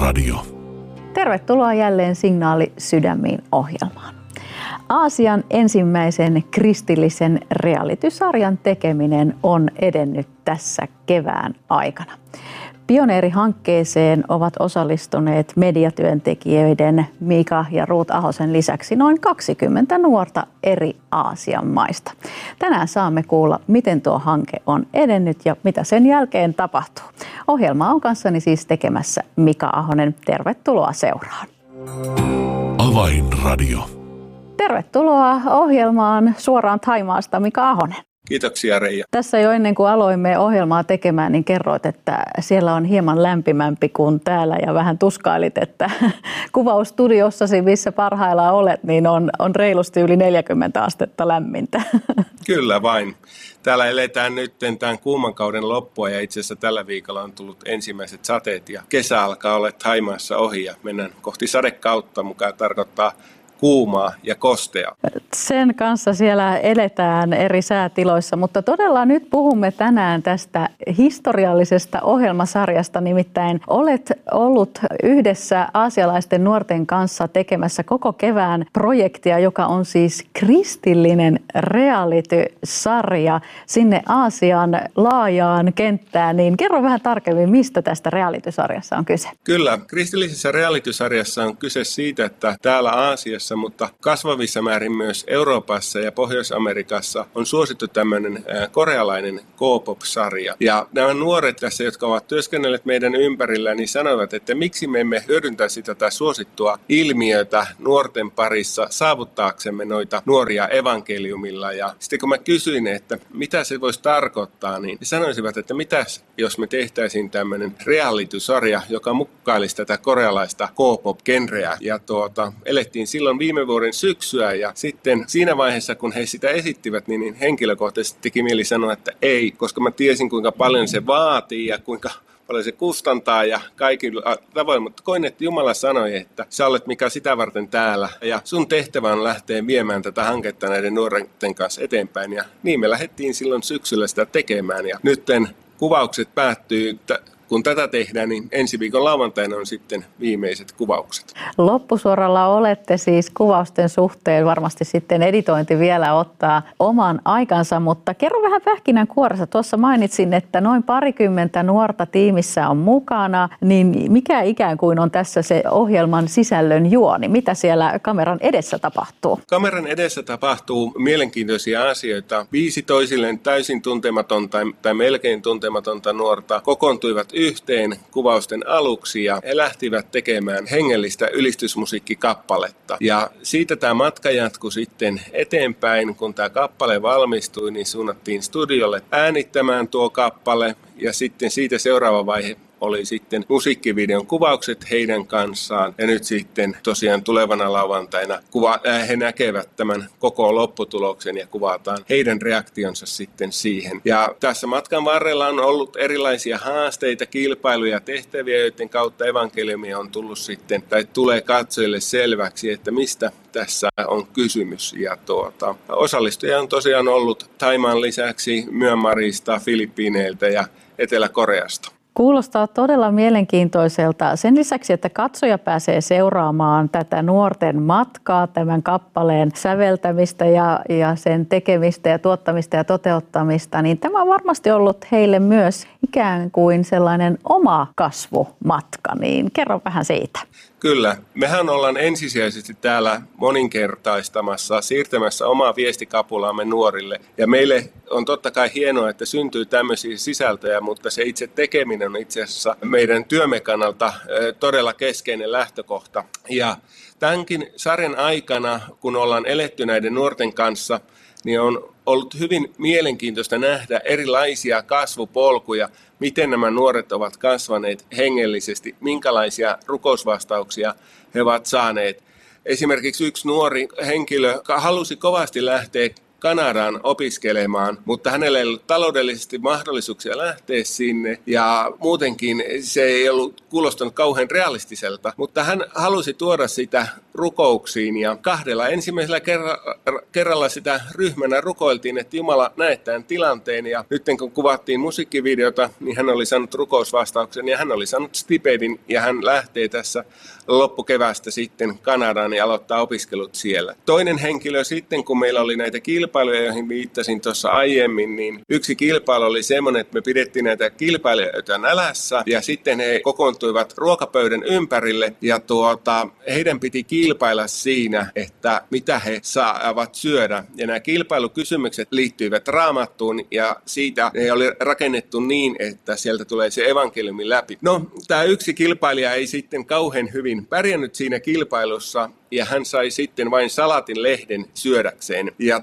Avainradio. Tervetuloa jälleen Signaali sydämiin -ohjelmaan. Aasian ensimmäisen kristillisen reality-sarjan tekeminen on edennyt tässä kevään aikana. Pioneerihankkeeseen ovat osallistuneet mediatyöntekijöiden Mika ja Ruut Ahosen lisäksi noin 20 nuorta eri Aasian maista. Tänään saamme kuulla, miten tuo hanke on edennyt ja mitä sen jälkeen tapahtuu. Ohjelmaa on kanssani siis tekemässä Mika Ahonen. Tervetuloa seuraan. Avainradio. Tervetuloa ohjelmaan suoraan Thaimaasta, Mika Ahonen. Kiitoksia, Reija. Tässä jo ennen kuin aloimme ohjelmaa tekemään, niin kerroit, että siellä on hieman lämpimämpi kuin täällä ja vähän tuskailit, että kuvausstudiossasi, missä parhaillaan olet, niin on reilusti yli 40 astetta lämmintä. Kyllä vain. Täällä eletään nyt tämän kuuman kauden loppua ja itse asiassa tällä viikolla on tullut ensimmäiset sateet ja kesä alkaa olla Thaimaassa ohi ja mennään kohti sadekautta, mukaan tarkoittaa kuumaa ja kostea. Sen kanssa siellä eletään eri säätiloissa, mutta todella nyt puhumme tänään tästä historiallisesta ohjelmasarjasta. Nimittäin olet ollut yhdessä aasialaisten nuorten kanssa tekemässä koko kevään projektia, joka on siis kristillinen reality-sarja sinne Aasian laajaan kenttään. Niin kerro vähän tarkemmin, mistä tästä reality-sarjassa on kyse. Kyllä, kristillisessä reality-sarjassa on kyse siitä, että täällä Aasiassa, mutta kasvavissa määrin myös Euroopassa ja Pohjois-Amerikassa on suosittu tämmöinen korealainen K-pop-sarja. Ja nämä nuoret tässä, jotka ovat työskennelleet meidän ympärillä, niin sanoivat, että miksi me emme hyödyntäisi tätä suosittua ilmiötä nuorten parissa saavuttaaksemme noita nuoria evankeliumilla. Ja sitten kun mä kysyin, että mitä se voisi tarkoittaa, niin he sanoisivat, että mitäs jos me tehtäisiin tämmöinen reality-sarja, joka mukailisi tätä korealaista K-pop-genreä. Ja elettiin silloin viime vuoden syksyä ja sitten siinä vaiheessa, kun he sitä esittivät, niin henkilökohtaisesti teki mieli sanoa, että ei, koska mä tiesin kuinka paljon se vaatii ja kuinka paljon se kustantaa ja kaikilla tavoin, mutta koin, että Jumala sanoi, että sä olet Mika sitä varten täällä ja sun tehtävä on lähteä viemään tätä hanketta näiden nuorten kanssa eteenpäin ja niin me lähdettiin silloin syksyllä sitä tekemään ja nytten kuvaukset päättyy. Kun tätä tehdään, niin ensi viikon lauantaina on sitten viimeiset kuvaukset. Loppusuoralla olette siis kuvausten suhteen. Varmasti sitten editointi vielä ottaa oman aikansa, mutta kerro vähän pähkinänkuoressa. Tuossa mainitsin, että noin 20 nuorta tiimissä on mukana. Niin mikä ikään kuin on tässä se ohjelman sisällön juoni? Mitä siellä kameran edessä tapahtuu? Kameran edessä tapahtuu mielenkiintoisia asioita. 5 toisilleen täysin tuntematonta tai melkein tuntematonta nuorta kokoontuivat yhteen kuvausten aluksi ja he lähtivät tekemään hengellistä ylistysmusiikkikappaletta. Ja siitä tämä matka jatkui sitten eteenpäin, kun tämä kappale valmistui, niin suunnattiin studiolle äänittämään tuo kappale ja sitten siitä seuraava vaihe oli sitten musiikkivideon kuvaukset heidän kanssaan ja nyt sitten tosiaan tulevana lauantaina he näkevät tämän koko lopputuloksen ja kuvataan heidän reaktionsa sitten siihen. Ja tässä matkan varrella on ollut erilaisia haasteita, kilpailuja, tehtäviä, joiden kautta evankeliumia on tullut sitten tai tulee katsojille selväksi, että mistä tässä on kysymys. Ja osallistujia on tosiaan ollut Thaimaan lisäksi Myanmarista, Filippiineiltä ja Etelä-Koreasta. Kuulostaa todella mielenkiintoiselta. Sen lisäksi, että katsoja pääsee seuraamaan tätä nuorten matkaa, tämän kappaleen säveltämistä ja sen tekemistä ja tuottamista ja toteuttamista, niin tämä on varmasti ollut heille myös ikään kuin sellainen oma kasvumatka. Niin kerro vähän siitä. Kyllä. Mehän ollaan ensisijaisesti täällä moninkertaistamassa, siirtämässä omaa viestikapulaamme nuorille. Ja meille on totta kai hienoa, että syntyy tämmöisiä sisältöjä, mutta se itse tekeminen on itse asiassa meidän työmme kannalta todella keskeinen lähtökohta. Ja tämänkin sarjan aikana, kun ollaan eletty näiden nuorten kanssa, niin on ollut hyvin mielenkiintoista nähdä erilaisia kasvupolkuja, miten nämä nuoret ovat kasvaneet hengellisesti, minkälaisia rukousvastauksia he ovat saaneet. Esimerkiksi yksi nuori henkilö halusi kovasti lähteä Kanadaan opiskelemaan, mutta hänellä ei ollut taloudellisesti mahdollisuuksia lähteä sinne ja muutenkin se ei ollut kuulostanut kauhean realistiselta, mutta hän halusi tuoda sitä rukouksiin ja kahdella ensimmäisellä kerralla sitä ryhmänä rukoiltiin, että Jumala näet tämän tilanteen ja nyt kun kuvattiin musiikkivideota, niin hän oli saanut rukousvastauksen ja hän oli saanut stipendin ja hän lähtee tässä loppukeväästä sitten Kanadaan ja aloittaa opiskelut siellä. Toinen henkilö sitten, kun meillä oli näitä kilpailuja, joihin viittasin tuossa aiemmin, niin yksi kilpailu oli semmoinen, että me pidettiin näitä kilpailijoita nälässä ja sitten he kokoontuivat ruokapöydän ympärille ja heidän piti kilpailla siinä, että mitä he saavat syödä. Ja nämä kilpailukysymykset liittyivät Raamattuun ja siitä ne oli rakennettu niin, että sieltä tulee se evankeliumi läpi. No, tämä yksi kilpailija ei sitten kauhean hyvin pärjännyt siinä kilpailussa ja hän sai sitten vain salatin lehden syödäkseen. Ja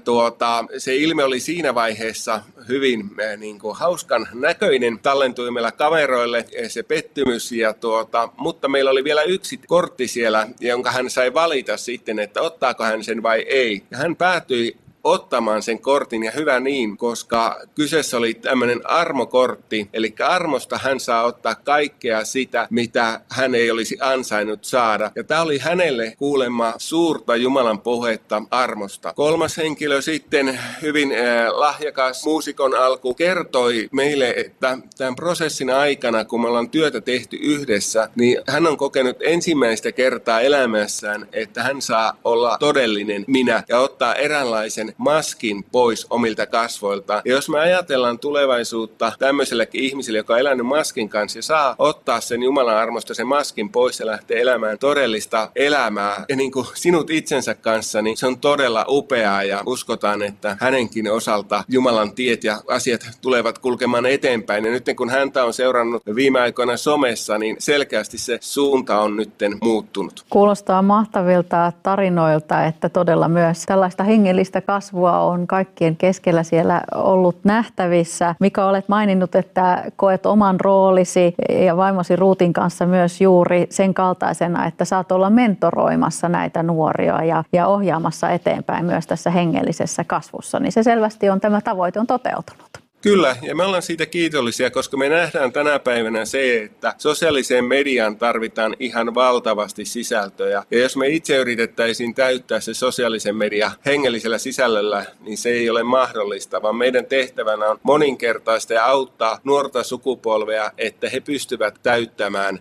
se ilme oli siinä vaiheessa hyvin hauskan näköinen. Tallentui meillä kameroille se pettymys, mutta meillä oli vielä yksi kortti siellä, jonka hän sai valita sitten, että ottaako hän sen vai ei. Ja hän päätyi ottamaan sen kortin ja hyvä niin, koska kyseessä oli tämmöinen armokortti, eli armosta hän saa ottaa kaikkea sitä, mitä hän ei olisi ansainnut saada. Ja tämä oli hänelle kuulemma suurta Jumalan puhetta armosta. Kolmas henkilö sitten, hyvin lahjakas muusikon alku, kertoi meille, että tämän prosessin aikana, kun me ollaan työtä tehty yhdessä, niin hän on kokenut ensimmäistä kertaa elämässään, että hän saa olla todellinen minä ja ottaa eräänlaisen maskin pois omilta kasvoilta. Ja jos me ajatellaan tulevaisuutta tämmöisellekin ihmiselle, joka on elänyt maskin kanssa ja saa ottaa sen Jumalan armosta sen maskin pois ja lähteä elämään todellista elämää ja niin kuin sinut itsensä kanssa, niin se on todella upeaa ja uskotaan, että hänenkin osalta Jumalan tiet ja asiat tulevat kulkemaan eteenpäin. Ja nyt kun häntä on seurannut viime aikoina somessa, niin selkeästi se suunta on nyt muuttunut. Kuulostaa mahtavilta tarinoilta, että todella myös tällaista hengellistä kasvua on kaikkien keskellä siellä ollut nähtävissä. Mika, olet maininnut, että koet oman roolisi ja vaimosi Ruutin kanssa myös juuri sen kaltaisena, että saat olla mentoroimassa näitä nuoria ja ohjaamassa eteenpäin myös tässä hengellisessä kasvussa. Niin se selvästi on, tämä tavoite on toteutunut. Kyllä, ja me ollaan siitä kiitollisia, koska me nähdään tänä päivänä se, että sosiaaliseen mediaan tarvitaan ihan valtavasti sisältöjä. Ja jos me itse yritettäisiin täyttää se sosiaalisen median hengellisellä sisällöllä, niin se ei ole mahdollista, vaan meidän tehtävänä on moninkertaista ja auttaa nuorta sukupolvea, että he pystyvät täyttämään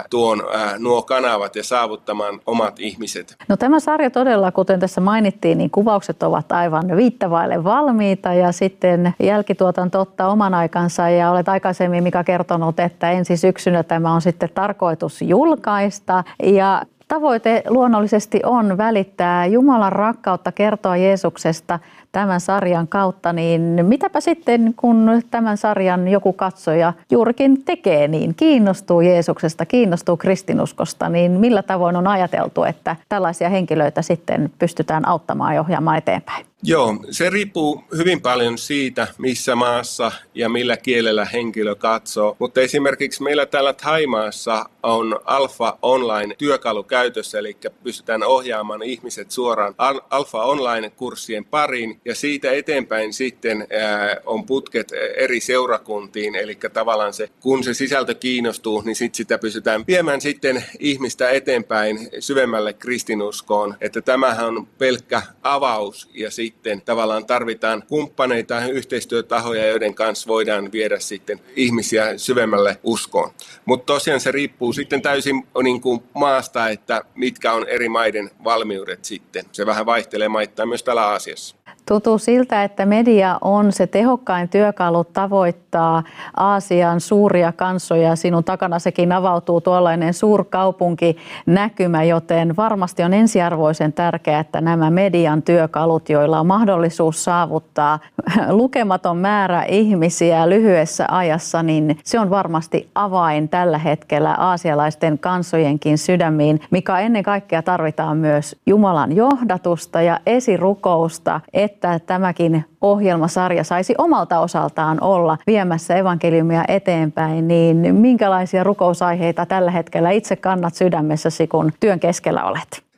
nuo kanavat ja saavuttamaan omat ihmiset. No tämä sarja todella, kuten tässä mainittiin, niin kuvaukset ovat aivan viittavaille valmiita ja sitten jälkituotanto ottaa oman aikansa ja olet aikaisemmin, Mika, kertonut, että ensi syksynä tämä on sitten tarkoitus julkaista ja tavoite luonnollisesti on välittää Jumalan rakkautta, kertoa Jeesuksesta tämän sarjan kautta, niin mitäpä sitten, kun tämän sarjan joku katsoja juurikin tekee, niin kiinnostuu Jeesuksesta, kiinnostuu kristinuskosta, niin millä tavoin on ajateltu, että tällaisia henkilöitä sitten pystytään auttamaan ja ohjaamaan eteenpäin? Joo, se riippuu hyvin paljon siitä, missä maassa ja millä kielellä henkilö katsoo. Mutta esimerkiksi meillä täällä Thaimaassa on Alpha Online-työkalu käytössä, eli pystytään ohjaamaan ihmiset suoraan Alpha Online-kurssien pariin. Ja siitä eteenpäin sitten on putket eri seurakuntiin, eli tavallaan se, kun se sisältö kiinnostuu, niin sitä pystytään viemään sitten ihmistä eteenpäin syvemmälle kristinuskoon. Että tämähän on pelkkä avaus ja sitten tavallaan tarvitaan kumppaneita ja yhteistyötahoja, joiden kanssa voidaan viedä sitten ihmisiä syvemmälle uskoon. Mutta tosiaan se riippuu sitten täysin niin kuin maasta, että mitkä on eri maiden valmiudet sitten. Se vähän vaihtelee maittain myös täällä Aasiassa. Tuntuu siltä, että media on se tehokkain työkalu tavoittaa Aasian suuria kansoja. Sinun takana sekin avautuu tuollainen suurkaupunkinäkymä, joten varmasti on ensiarvoisen tärkeää, että nämä median työkalut, joilla on mahdollisuus saavuttaa lukematon määrä ihmisiä lyhyessä ajassa, niin se on varmasti avain tällä hetkellä aasialaisten kansojenkin sydämiin, mikä ennen kaikkea tarvitaan myös Jumalan johdatusta ja esirukousta, että tämäkin ohjelmasarja saisi omalta osaltaan olla viemässä evankeliumia eteenpäin, niin minkälaisia rukousaiheita tällä hetkellä itse kannat sydämessäsi, kun työn keskellä olet?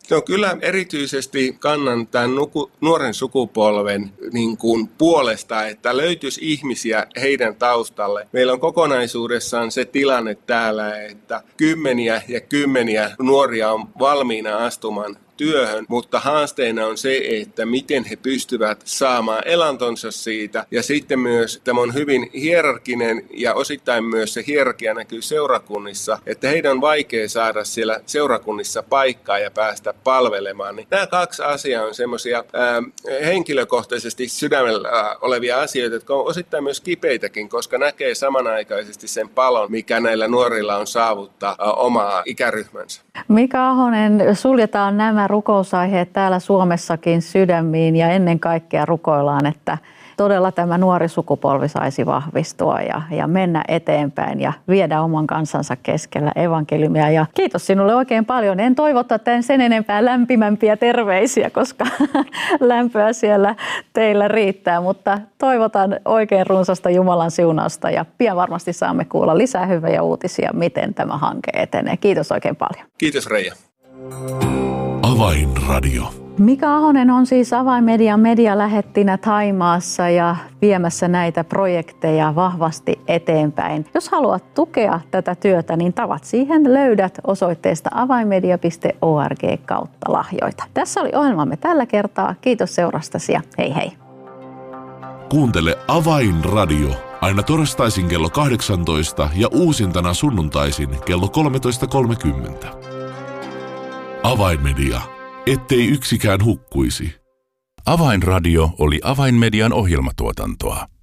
No kyllä erityisesti kannan tämän nuoren sukupolven puolesta, että löytyisi ihmisiä heidän taustalle. Meillä on kokonaisuudessaan se tilanne täällä, että kymmeniä ja kymmeniä nuoria on valmiina astumaan työhön, mutta haasteena on se, että miten he pystyvät saamaan elantonsa siitä. Ja sitten myös tämä on hyvin hierarkinen ja osittain myös se hierarkia näkyy seurakunnissa, että heidän on vaikea saada siellä seurakunnissa paikkaa ja päästä palvelemaan. Niin nämä kaksi asiaa on semmoisia henkilökohtaisesti sydämellä olevia asioita, jotka on osittain myös kipeitäkin, koska näkee samanaikaisesti sen palon, mikä näillä nuorilla on saavuttaa omaa ikäryhmänsä. Mika Ahonen, suljetaan nämä rukousaiheet täällä Suomessakin sydämiin ja ennen kaikkea rukoillaan, että todella tämä nuori sukupolvi saisi vahvistua ja mennä eteenpäin ja viedä oman kansansa keskellä evankeliumia. Ja kiitos sinulle oikein paljon. En toivota sen enempää lämpimämpiä terveisiä, koska lämpöä siellä teillä riittää, mutta toivotan oikein runsasta Jumalan siunausta ja pian varmasti saamme kuulla lisää hyviä uutisia, miten tämä hanke etenee. Kiitos oikein paljon. Kiitos Reija. Avainradio. Mika Ahonen on siis Avainmedian medialähettinä Thaimaassa ja viemässä näitä projekteja vahvasti eteenpäin. Jos haluat tukea tätä työtä, niin tavat siihen löydät osoitteesta avainmedia.org/lahjoita. Tässä oli ohjelmamme tällä kertaa. Kiitos seurastasi ja hei hei. Kuuntele Avainradio aina torstaisin kello 18 ja uusintana sunnuntaisin kello 13.30. Avainmedia. Ettei yksikään hukkuisi. Avainradio oli Avainmedian ohjelmatuotantoa.